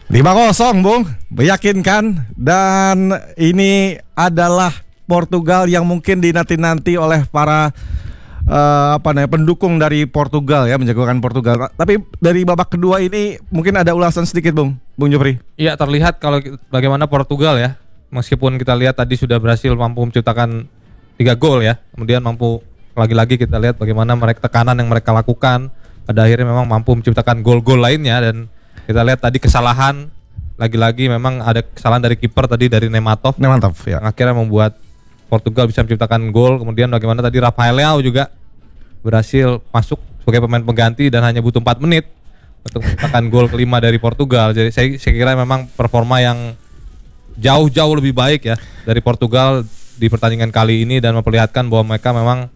5-0 Bung, meyakinkan. Dan ini adalah Portugal yang mungkin dinanti-nanti oleh para pendukung dari Portugal ya, menjagokan Portugal. Tapi dari babak kedua ini mungkin ada ulasan sedikit Bung Jopri. Iya, terlihat kalau bagaimana Portugal ya, meskipun kita lihat tadi sudah berhasil mampu menciptakan 3 gol ya, kemudian mampu lagi-lagi kita lihat bagaimana mereka tekanan yang mereka lakukan, pada akhirnya memang mampu menciptakan gol-gol lainnya. Dan kita lihat tadi kesalahan, lagi-lagi memang ada kesalahan dari kiper tadi, dari Nematov ya. yang akhirnya membuat Portugal bisa menciptakan gol. Kemudian bagaimana tadi Rafael Leao juga berhasil masuk sebagai pemain pengganti dan hanya butuh 4 menit untuk menciptakan gol kelima dari Portugal. Jadi saya kira memang performa yang jauh-jauh lebih baik ya dari Portugal di pertandingan kali ini, dan memperlihatkan bahwa mereka memang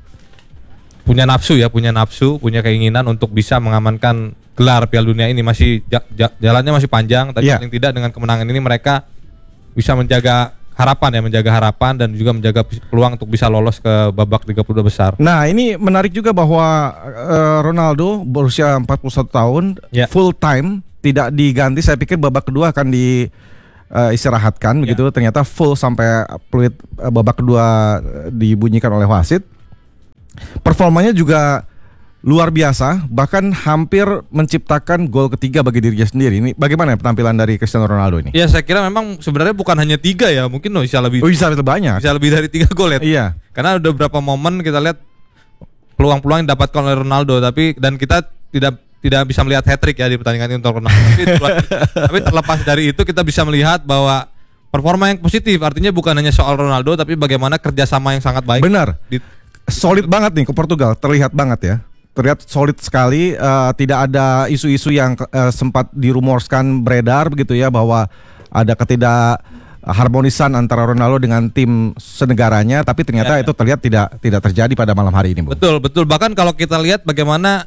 punya nafsu, punya keinginan untuk bisa mengamankan gelar Piala Dunia ini. Masih jalannya masih panjang, tapi paling tidak dengan kemenangan ini mereka bisa menjaga harapan dan juga menjaga peluang untuk bisa lolos ke babak 32 besar. Nah, ini menarik juga bahwa Ronaldo berusia 41 tahun, full time, tidak diganti. Saya pikir babak kedua akan diistirahatkan begitu. Ternyata full sampai peluit babak kedua dibunyikan oleh wasit. Performanya juga luar biasa, bahkan hampir menciptakan gol ketiga bagi dirinya sendiri. Ini bagaimana penampilan dari Cristiano Ronaldo ini? Ya, saya kira memang sebenarnya bukan hanya 3 ya, mungkin bisa lebih. Bisa banyak. Bisa lebih dari 3 gol ya. Iya. Karena ada beberapa momen kita lihat peluang-peluang yang didapatkan oleh Ronaldo, dan kita tidak bisa melihat hat-trick ya di pertandingan ini untuk Ronaldo. Tapi terlepas dari itu kita bisa melihat bahwa performa yang positif, artinya bukan hanya soal Ronaldo, tapi bagaimana kerjasama yang sangat baik. Benar. Solid banget nih ke Portugal, terlihat banget ya. Terlihat solid sekali, tidak ada isu-isu yang sempat dirumorkan beredar begitu ya, bahwa ada ketidakharmonisan antara Ronaldo dengan tim senegaranya, tapi ternyata itu terlihat tidak terjadi pada malam hari ini, Bung. Betul. Bahkan kalau kita lihat bagaimana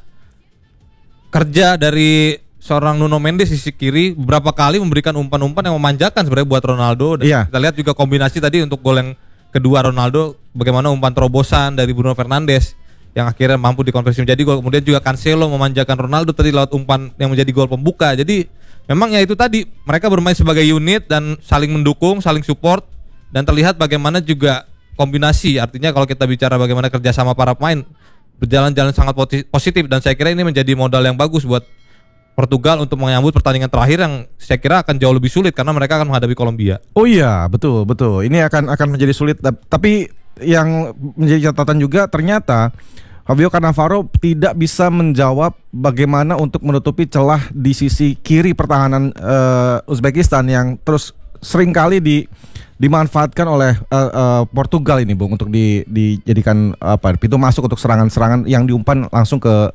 kerja dari seorang Nuno Mendes di sisi kiri, beberapa kali memberikan umpan-umpan yang memanjakan sebenarnya buat Ronaldo. Dan kita lihat juga kombinasi tadi untuk gol yang kedua Ronaldo, bagaimana umpan terobosan dari Bruno Fernandes yang akhirnya mampu dikonversi menjadi gol. Kemudian juga Cancelo memanjakan Ronaldo tadi lewat umpan yang menjadi gol pembuka. Jadi memang ya itu tadi, mereka bermain sebagai unit dan saling mendukung, saling support, dan terlihat bagaimana juga kombinasi. Artinya kalau kita bicara bagaimana kerjasama para pemain berjalan-jalan sangat positif, dan saya kira ini menjadi modal yang bagus buat Portugal untuk menyambut pertandingan terakhir yang saya kira akan jauh lebih sulit karena mereka akan menghadapi Kolombia. Oh iya, betul. Ini akan menjadi sulit. Tapi yang menjadi catatan juga, ternyata Fabio Cannavaro tidak bisa menjawab bagaimana untuk menutupi celah di sisi kiri pertahanan Uzbekistan yang terus seringkali dimanfaatkan oleh Portugal ini, Bung, untuk dijadikan pintu masuk untuk serangan-serangan yang diumpan langsung ke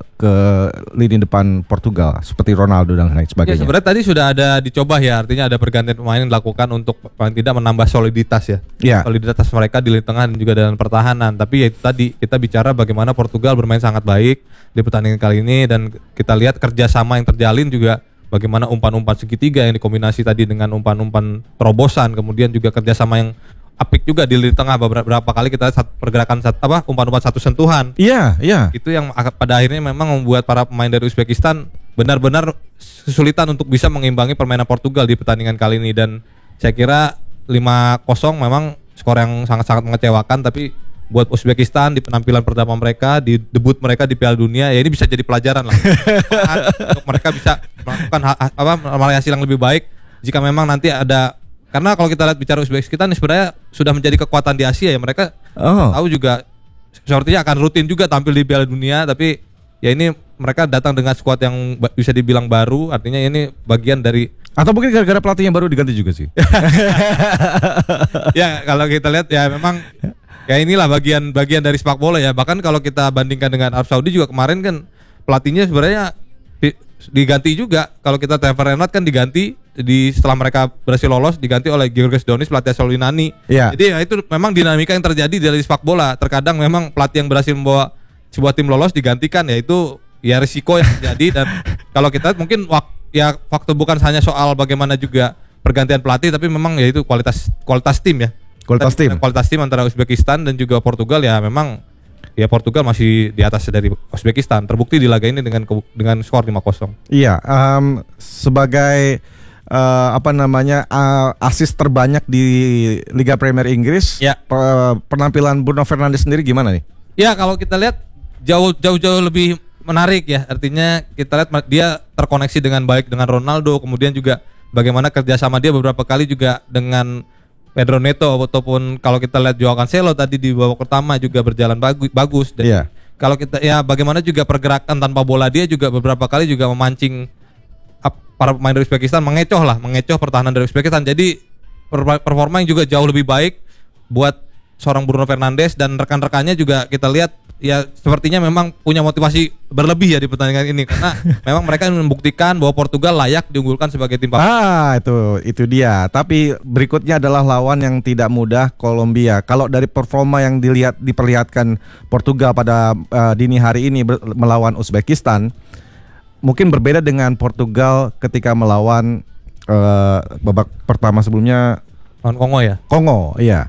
lini depan Portugal seperti Ronaldo dan lain sebagainya. Ya, sebenarnya tadi sudah ada dicoba ya, artinya ada pergantian pemain yang dilakukan untuk paling tidak menambah soliditas ya. Soliditas mereka di lini tengah dan juga dalam pertahanan. Tapi ya itu tadi, kita bicara bagaimana Portugal bermain sangat baik di pertandingan kali ini, dan kita lihat kerjasama yang terjalin juga. Bagaimana umpan-umpan segitiga yang dikombinasi tadi dengan umpan-umpan terobosan, kemudian juga kerjasama yang apik juga di lini tengah. Beberapa kali kita lihat pergerakan umpan-umpan satu sentuhan. Iya. Itu yang pada akhirnya memang membuat para pemain dari Uzbekistan benar-benar kesulitan untuk bisa mengimbangi permainan Portugal di pertandingan kali ini. Dan saya kira 5-0 memang skor yang sangat-sangat mengecewakan, tapi buat Uzbekistan di penampilan pertama mereka, di debut mereka di Piala Dunia, ya ini bisa jadi pelajaran lah untuk mereka bisa melakukan meraih hasil yang lebih baik jika memang nanti ada. Karena kalau kita lihat bicara Uzbekistan ini sebenarnya sudah menjadi kekuatan di Asia ya, mereka tahu juga sepertinya akan rutin juga tampil di Piala Dunia, tapi ya ini mereka datang dengan skuad yang bisa dibilang baru, artinya ini bagian dari, atau mungkin gara-gara pelatih yang baru diganti juga sih. Ya kalau kita lihat ya memang ya inilah bagian dari sepak bola ya. Bahkan kalau kita bandingkan dengan Arab Saudi juga kemarin kan pelatihnya sebenarnya diganti juga. Kalau kita Trevor Renard kan diganti setelah mereka berhasil lolos, diganti oleh Georges Donis, pelatih Solinani. Jadi ya itu memang dinamika yang terjadi dari sepak bola. Terkadang memang pelatih yang berhasil membawa sebuah tim lolos digantikan, ya itu ya risiko yang terjadi. Dan kalau kita mungkin waktu bukan hanya soal bagaimana juga pergantian pelatih, tapi memang ya itu kualitas tim ya. Kualitas tim antara Uzbekistan dan juga Portugal ya memang ya Portugal masih di atas dari Uzbekistan. Terbukti di laga ini dengan skor 5-0. Iya, sebagai assist terbanyak di Liga Premier Inggris. Ya. Penampilan Bruno Fernandes sendiri gimana nih? Ya, kalau kita lihat jauh lebih menarik ya. Artinya kita lihat dia terkoneksi dengan baik dengan Ronaldo, kemudian juga bagaimana kerjasama dia beberapa kali juga dengan Pedro Neto, ataupun kalau kita lihat Joao Cancelo tadi di babak pertama juga berjalan bagus. Dan kalau kita bagaimana juga pergerakan tanpa bola dia juga beberapa kali juga memancing para pemain dari Uzbekistan, mengecoh pertahanan dari Uzbekistan. Jadi performa yang juga jauh lebih baik buat seorang Bruno Fernandes, dan rekan-rekannya juga kita lihat ya sepertinya memang punya motivasi berlebih ya di pertandingan ini, karena memang mereka membuktikan bahwa Portugal layak diunggulkan sebagai tim papan. Itu dia. Tapi berikutnya adalah lawan yang tidak mudah, Kolombia. Kalau dari performa yang diperlihatkan Portugal pada dini hari ini melawan Uzbekistan, mungkin berbeda dengan Portugal ketika melawan babak pertama sebelumnya lawan Kongo ya. Kongo, iya.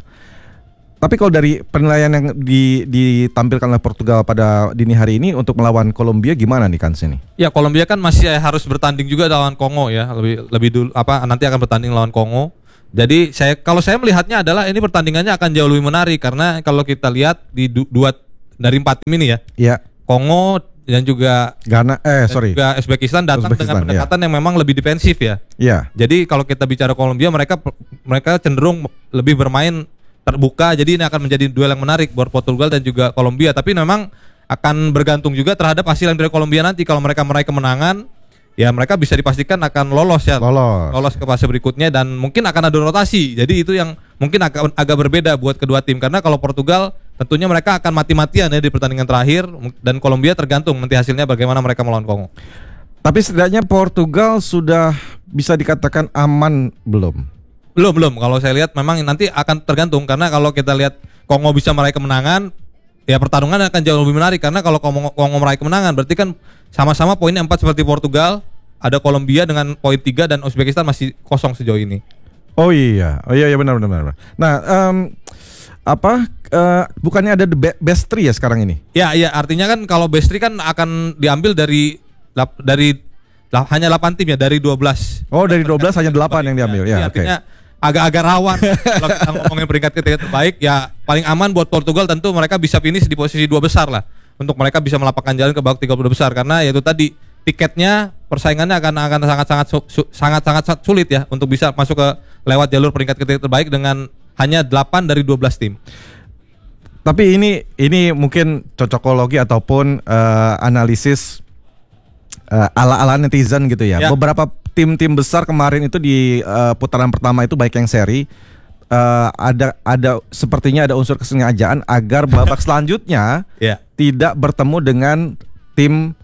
Tapi kalau dari penilaian yang ditampilkan oleh Portugal pada dini hari ini untuk melawan Kolombia gimana nih Kans ini? Ya, Kolombia kan masih harus bertanding juga lawan Kongo ya. Lebih dulu nanti akan bertanding lawan Kongo. Jadi kalau saya melihatnya adalah ini pertandingannya akan jauh lebih menarik, karena kalau kita lihat di dua dari 4 tim ini ya. Iya. Kongo dan juga juga Uzbekistan datang dengan pendekatan yang memang lebih defensif ya. Iya. Jadi kalau kita bicara Kolombia, mereka cenderung lebih bermain terbuka, jadi ini akan menjadi duel yang menarik buat Portugal dan juga Kolombia. Tapi memang akan bergantung juga terhadap hasil yang dari Kolombia nanti. Kalau mereka meraih kemenangan, ya mereka bisa dipastikan akan lolos ke fase berikutnya, dan mungkin akan ada rotasi. Jadi itu yang mungkin agak berbeda buat kedua tim, karena kalau Portugal tentunya mereka akan mati-matian ya di pertandingan terakhir, dan Kolombia tergantung nanti hasilnya bagaimana mereka melawan Kongo. Tapi setidaknya Portugal sudah bisa dikatakan aman belum? Belum. Kalau saya lihat memang nanti akan tergantung, karena kalau kita lihat Kongo bisa meraih kemenangan, ya pertarungan akan jauh lebih menarik, karena kalau Kongo meraih kemenangan berarti kan sama-sama poinnya 4 seperti Portugal, ada Kolombia dengan poin 3 dan Uzbekistan masih kosong sejauh ini. Oh iya benar. Nah, bukannya ada best 3 ya sekarang ini? Ya, artinya kan kalau best 3 kan akan diambil dari hanya 8 tim ya dari 12. Oh, dari 12 hanya 8 yang diambil ya. Artinya agak-agak rawan kalau kita ngomongin peringkat ketiga terbaik. Ya paling aman buat Portugal tentu mereka bisa finish di posisi 2 besar lah, untuk mereka bisa melapangkan jalan ke babak 32 besar, karena yaitu tadi tiketnya persaingannya akan sangat sulit ya untuk bisa masuk ke lewat jalur peringkat ketiga terbaik dengan hanya 8 dari 12 tim. Tapi ini mungkin cocokologi ataupun analisis ala-ala netizen gitu ya. Beberapa tim-tim besar kemarin itu di putaran pertama itu baik yang seri ada sepertinya ada unsur kesengajaan agar babak selanjutnya tidak bertemu dengan tim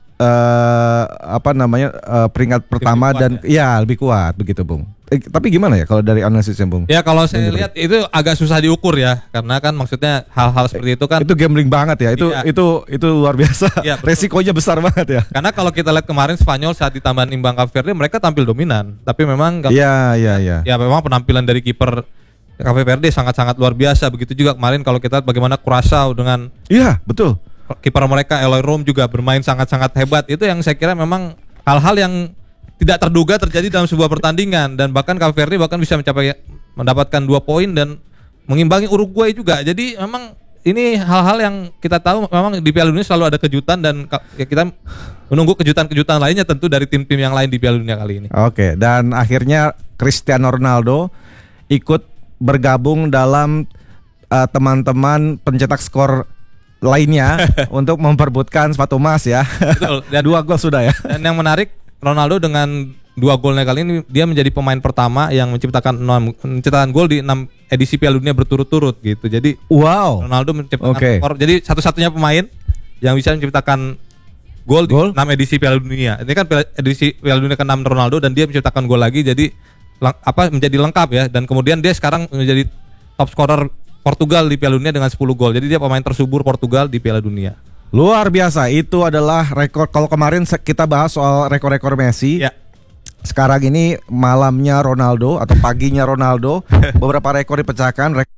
peringkat pertama dan lebih kuat begitu, Bung. Tapi gimana ya kalau dari analisisnya, Bung? Ya kalau saya lihat itu agak susah diukur ya, karena kan maksudnya hal-hal seperti itu kan itu gambling banget ya. Itu luar biasa. Resikonya besar banget ya. Karena kalau kita lihat kemarin Spanyol saat ditambahan imbang Cape Verde, mereka tampil dominan. Tapi memang ya memang penampilan dari kiper Cape Verde sangat-sangat luar biasa. Begitu juga kemarin kalau kita lihat bagaimana Curaçao dengan betul. Kiper mereka Eloy Room juga bermain sangat-sangat hebat. Itu yang saya kira memang hal-hal yang tidak terduga terjadi dalam sebuah pertandingan, dan bahkan Cape Verde bisa mendapatkan 2 poin dan mengimbangi Uruguay juga. Jadi memang ini hal-hal yang kita tahu memang di Piala Dunia selalu ada kejutan, dan kita menunggu kejutan-kejutan lainnya tentu dari tim-tim yang lain di Piala Dunia kali ini. Oke, dan akhirnya Cristiano Ronaldo ikut bergabung dalam teman-teman pencetak skor lainnya untuk memperebutkan sepatu emas ya. Betul. Dan 2 gol sudah ya. Dan yang menarik, Ronaldo dengan 2 golnya kali ini dia menjadi pemain pertama yang menciptakan gol di 6 edisi Piala Dunia berturut-turut gitu. Jadi Ronaldo menciptakan skor. Jadi satu-satunya pemain yang bisa menciptakan gol di 6 edisi Piala Dunia. Ini kan edisi Piala Dunia ke-6 Ronaldo, dan dia menciptakan gol lagi, jadi menjadi lengkap ya. Dan kemudian dia sekarang menjadi top scorer Portugal di Piala Dunia dengan 10 gol. Jadi dia pemain tersubur Portugal di Piala Dunia. Luar biasa, itu adalah rekor. Kalau kemarin kita bahas soal rekor-rekor Messi, sekarang ini malamnya Ronaldo atau paginya Ronaldo, beberapa rekor dipecahkan.